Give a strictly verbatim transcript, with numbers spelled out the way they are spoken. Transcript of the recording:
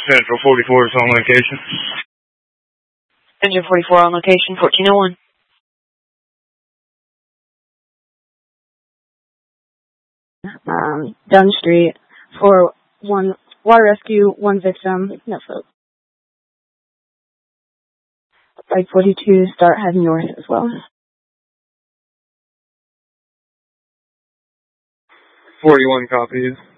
Central forty-four is on location. Central forty-four on location, fourteen oh one. Um, Dunn Street for one water rescue, one victim, no folks. Like forty-two, start heading north as well. forty-one copies.